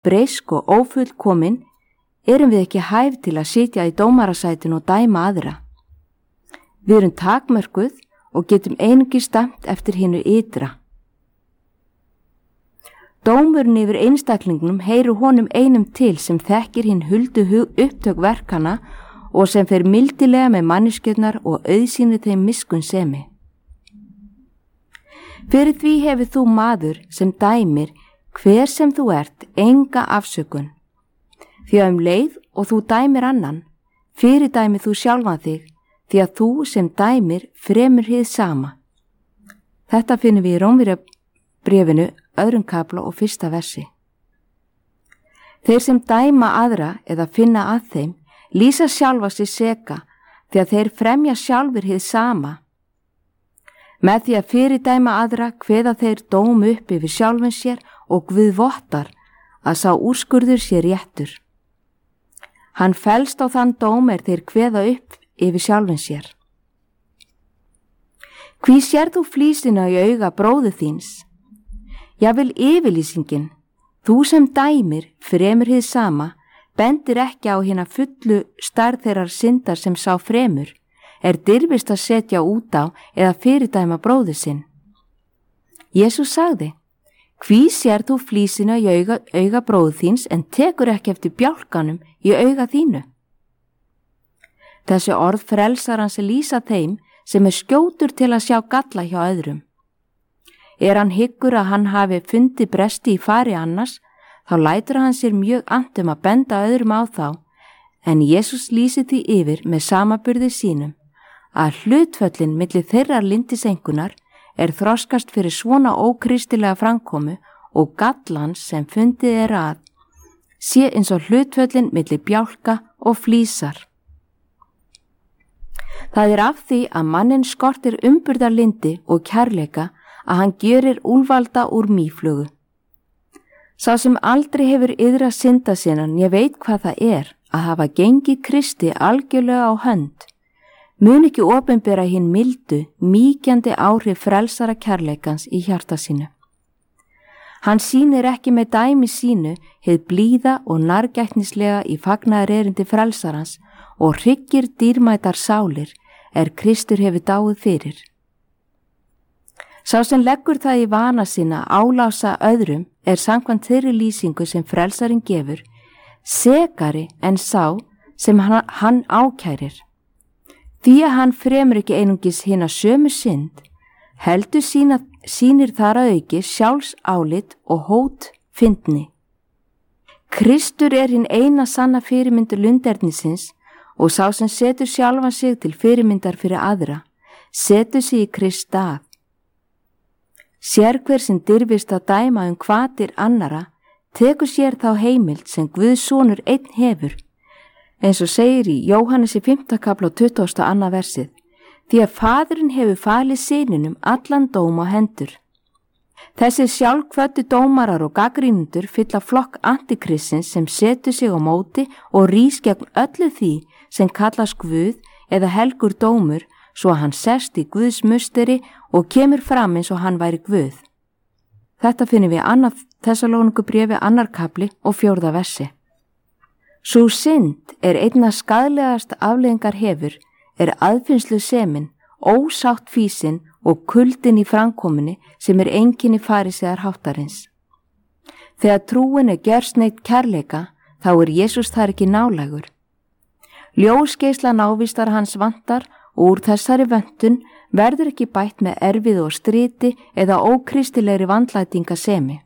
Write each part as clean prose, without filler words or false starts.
breysk og ófullkomin, erum við ekki hæf til að sitja í dómarasætinu og dæma aðra. Við erum takmörkuð og getum einungis dæmt eftir hinu ytra. Dómurinn yfir einstaklingnum heyrir honum einum til sem þekkir hinn huldu upptök verkana og sem fer mildilega með manneskjurnar og auðsýnir þeim miskunnsemi. Fyrir því hefur þú maður sem dæmir hver sem þú ert enga afsökun. Því að leið og þú dæmir annan, fyrirdæmir þú sjálfan þig, því að þú sem dæmir fremur hið sama. Þetta finnum við í Rómverjabréfinu 2. kafla og 1. versi. Þeir sem dæma aðra eða finna að þeim, lýsa sjálfa sig seka, því að þeir fremja sjálfur hið sama. Með því að fyrirdæma aðra kveða þeir dóm upp yfir sjálfum sér og Guð vottar að sá úrskurður sé réttur. Hann fellst á þann dóm þeir kveða upp yfir sjálfum sér. Hví sér þú flísina í auga bróður þíns? Jafnvel yfirlýsingin, þú sem dæmir fremur hið sama, bendir ekki á hina fullu stærð þeirrar syndar sem sá fremur, dirfist að setja út á eða fyrirdæma bróður sinn. Jesús sagði, hví sér þú flísina í auga bróður þíns en tekur ekki eftir bjálkanum í auga þínu? Þessi orð frelsarans lýsa þeim sem skjótur til að sjá galla hjá öðrum. Hann hyggur að hann hafi fundið bresti í fari annars, þá lætur hann sér mjög annt að benda öðrum á þá, en Jesús lýsir því yfir með samaburði sínum að hlutföllin milli þeirrar lindisengunar þroskast fyrir svona ókristilega framkomu og gallan sem fundið að sé eins og hlutföllin milli bjálka og flísar. Það af því að manninn skortir umburðarlyndi og kærleika að hann gjörir úlvalda úr mýflugu. Sá sem aldrei hefur iðrað synda sinna, ég veit hvað það að hafa gengið Kristi algjörlega á hönd, mun ekki opinbera hinn mildu, mýkjandi áhrif frelsara kærleikans í hjarta sínu. Hann sýnir ekki með dæmi sínu hið blíða og nærgætnislega í fagnaðarerindi frelsarans og hryggir dýrmætar sálir Kristur hefur dáið fyrir. Sá sem leggur það í vana sína álása öðrum samkvæmt þeirri lýsingu sem frelsarinn gefur, sekari en sá sem hann ákærir. Því að hann fremur ekki einungis hina sömu synd, heldur sýnir þar að auki sjálfsálit og hót fyndni. Kristur hinn eina sanna fyrirmyndur lundernisins og sá sem setur sjálfan sig til fyrirmyndar fyrir aðra, setur sig í Krist að. Sér hver sem dirfist að dæma hvatir annara, tekur sér þá heimild sem Guðs sonur einn hefur, eins og segir í Jóhannesi 5. kafla 22. versið, því að Faðirinn hefur falið syninum allan dóm á hendur. Þessi sjálfkvöddu dómarar og gagnrýnendur fylla flokk antikristins sem setur sig á móti og rís gegn öllu því sem kallast Guð eða helgur dómur, svo að hann sest í Guðs musteri og kemur fram eins og hann væri Guð. Þetta finnum við 2. Tessalónikubréfi 2. kafli og 4. versi. Sú synd einna skaðlegast afleiðingar hefur, aðfinnslu semin, ósátt físin og kuldin í framkominni sem einkenni farisegar háttarins. Þegar trúin gjörsneydd kærleika, þá Jesús þar ekki nálægur. Ljósgeisla návistar hans vantar og úr þessari vöntun verður ekki bætt með erfið og striti eða ókristilegri vandlætingasemi.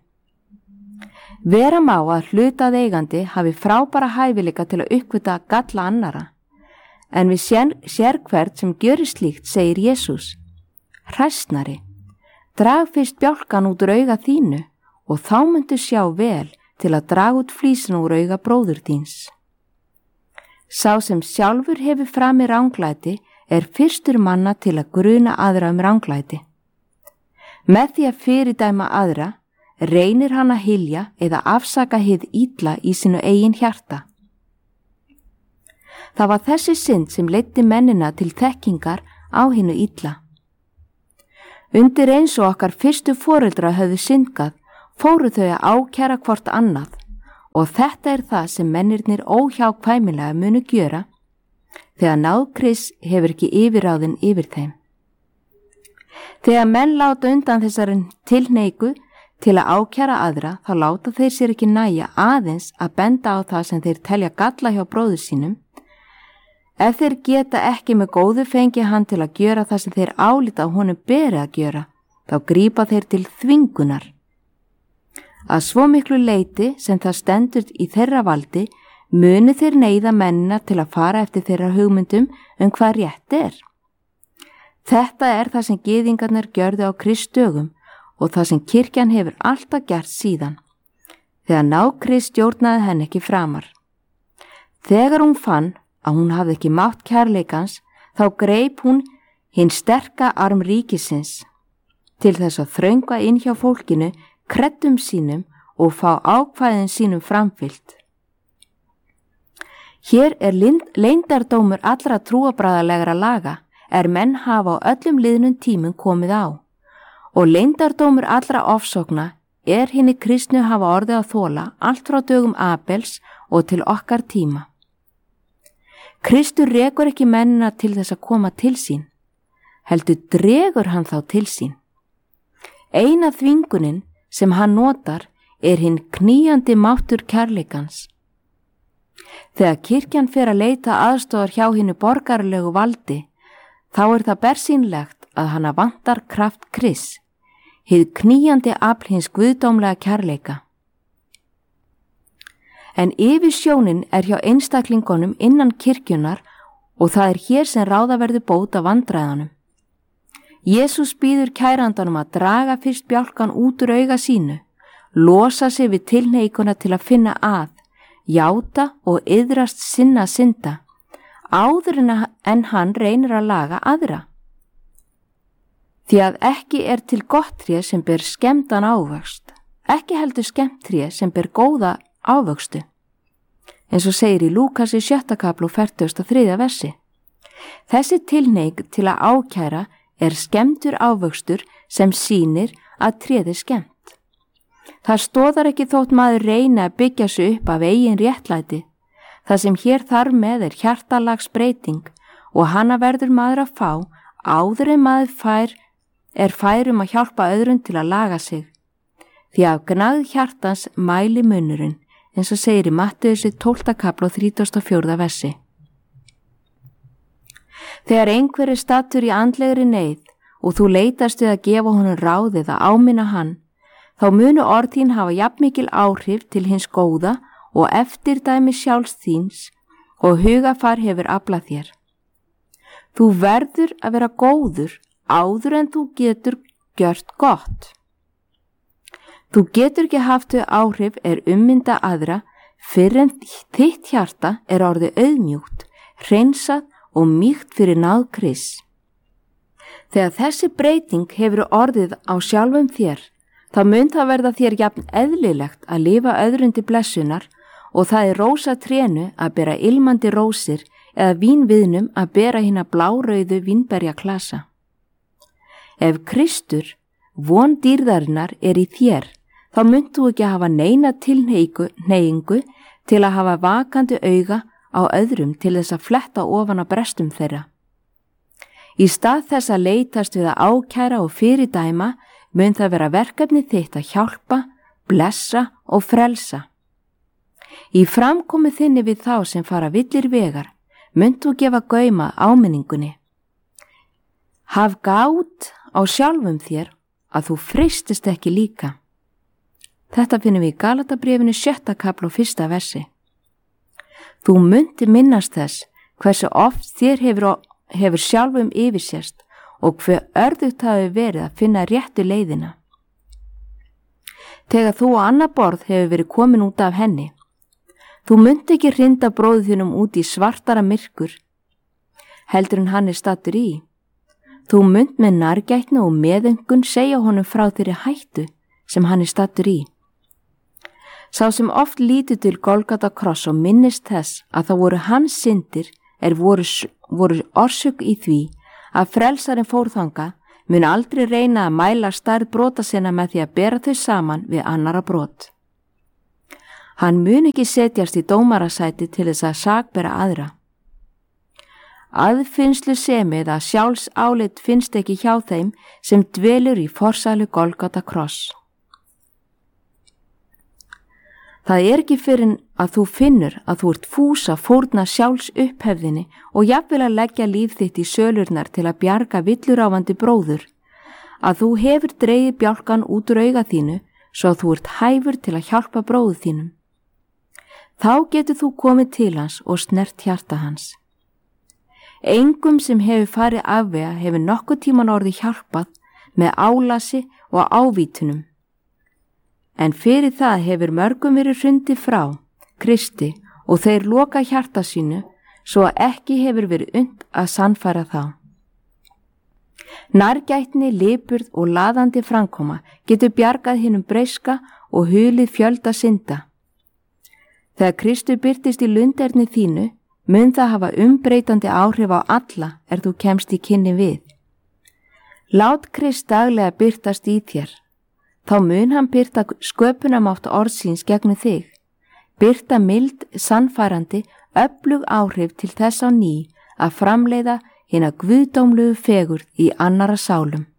Vera má að hlutað eigandi hafi frábæra hæfileika til að uppgöta galla annara, en við sér hvert sem gjörir slíkt, segir Jesús. Hræsnari, drag fyrst bjálkan út úr auga þínu og þá myndu sjá vel til að draga út flísina úr auga bróður þíns. Sá sem sjálfur hefur framið ranglæti fyrstur manna til að gruna aðra ranglæti. Með því að fyrirdæma aðra reynir hann að hylja eða afsaka hið illa í sínu eigin hjarta. Það var þessi synd sem leiddi mennina til þekkingar á hinu illa. Undir eins og okkar fyrstu foreldra höfðu syndgað, fóru þau að ákæra hvort annað Og þetta er það sem mennirnir óhjákvæmilega munu gjöra þegar náð Krists hefur ekki yfirráðin yfir þeim. Þegar menn láta undan þessari tilhneigu til að ákæra aðra, þá láta þeir sér ekki nægja aðeins að benda á það sem þeir telja galla hjá bróður sínum. Ef þeir geta ekki með góðu fengið hann til að gjöra það sem þeir álíta honum beri að gjöra, þá grípa þeir til þvingunar. Að svo miklu leyti sem það stendur í þeirra valdi, munu þeir neyða mennina til að fara eftir þeirra hugmyndum hvað rétt er. Þetta er það sem gyðingarnir gjörðu á Krists dögum og það sem kirkjan hefur alltaf gert síðan, þegar náð Krists stjórnaði henni ekki framar. Þegar hún fann að hún hafði ekki mátt kærleikans, þá greip hún hinn sterka arm ríkisins til þess að þröngva inn hjá fólkinu kreddum sínum og fá ákvæðin sínum framfylgt. Hér er leyndardómur allra trúarbragðalegra laga menn hafa á öllum liðnum tímum komið á, og leyndardómur allra ofsókna hinni kristnu hafa orðið að þola allt frá dögum Abels og til okkar tíma. Kristur rekur ekki mennina til þess að koma til sín, heldur dregur hann þá til sín. Eina þvingunin sem hann notar hinn knýjandi máttur kærleikans. Þegar kirkjan fer að leita aðstofar hjá hinnu borgaralegu valdi, þá það bersýnlegt að hana vantar kraft Krists, hið knýjandi afl hins guðdómlega kærleika. En yfirsjónin hjá einstaklingunum innan kirkjunar og það hér sem ráða verður bót af vandræðanum. Jesús býður kærandanum að draga fyrst bjálkan út úr auga sínu, losa sig við tilhneiguna til að finna að, játa og iðrast sinna synda, áður en hann reynir að laga aðra. Því að ekki til gott tré sem ber skemmdan ávöxt, ekki heldur skemmt tré sem ber góða ávöxtu, eins og segir í Lúkasi 7. kapla og 43. versi. Þessi tilhneig til að ákæra skemmtur ávöxtur sem sýnir að tréð skemmt. Það stoðar ekki þótt maður reyna að byggja sig upp af eigin réttlæti. Það sem hér þarf með hjartalagsbreyting og hana verður maður að fá áður en maður fær að hjálpa öðrum til að laga sig. Því að gnægð hjartans mæli munnurinn, eins og segir í Matteusi 12. kapla og 34. versi. Þegar einhver stattur í andlegri neyð og þú leitast við að gefa honum ráð eða áminna hann, þá munu orð þín hafa jafnmikil áhrif til hins góða og eftirdæmi sjálfs þíns og hugafar hefur aflað þér. Þú verður að vera góður áður en þú getur gjört gott. Þú getur ekki haft þau áhrif ummynda aðra fyrr en þitt hjarta orðið auðmjúkt, hreinsað og mýkt fyrir náð Krists. Þegar þessi breyting hefur orðið á sjálfum þér, þá mun það verða þér jafn eðlilegt að lifa öðrum til blessunar og það rósa trénu að bera ilmandi rósir eða vínviðnum að bera hina blárauðu vínberjaklasa. Ef Kristur, von dýrðarinnar, í þér, þá munt þú ekki hafa neina tilhneigingu til að hafa vakandi auga á öðrum til þess að fletta ofan á brestum þeirra. Í stað þess að leitast við að ákæra og fyrirdæma, mun það vera verkefni þitt að hjálpa, blessa og frelsa. Í framkomu þinni við þá sem fara villir vegar, munt þú gefa gauma áminningunni. Haf gát á sjálfum þér að þú freistist ekki líka. Þetta finnum við í Galatabréfinu 7. kapla og 1. versi. Þú munt minnast þess hversu oft þér hefur sjálfum yfirsést og hve örðugt hafi verið að finna réttu leiðina. Þegar þú á annað borð hefur verið komin út af henni, þú munt ekki hrinda bróður þínum út í svartara myrkur, heldur en hann stattur í. Þú munt með nærgætni og meðöngun segja honum frá þeirri hættu sem hann stattur í. Sá sem oft lítur til Golgata kross og minnist þess að það voru hans syndir voru orsök í því að frelsarinn fór þangað, mun aldrei reyna að mæla stærð brota sinna með því að bera þau saman við annara brot. Hann mun ekki setjast í dómarasæti til þess að sakbera aðra. Aðfinnslu semi eða sjálfsálit finnst ekki hjá þeim sem dvelur í forsælu Golgata kross. Það er ekki fyrr en að þú finnur að þú ert fús að fórna sjálfs upphefðinni og jafnvel að leggja líf þitt í sölurnar til að bjarga villuráfandi bróður, að þú hefur dregið bjálkan út úr auga þínu svo að þú ert hæfur til að hjálpa bróður þínum. Þá getur þú komið til hans og snert hjarta hans. Engum sem hefur farið afvega hefur nokkuð tíman orðið hjálpað með álasi og ávítunum. En fyrir það hefur mörgum verið hrundið frá Kristi og þeir loka hjarta sínu svo að ekki hefur verið unnt að sannfæra þá. Nærgætni, lipurð og laðandi framkoma getur bjargað hinum breyska og hulið fjölda synda. Þegar Kristur birtist í lunderni þínu, mun það hafa umbreytandi áhrif á alla þú kemst í kynni við. Lát Krist daglega birtast í þér. Þá mun hann birta sköpunamátt orðsins gegnum þig. Birta mild, sannfærandi, öflug áhrif til þess á ný að framleiða hina guðdómlegu fegurð í annarra sálum.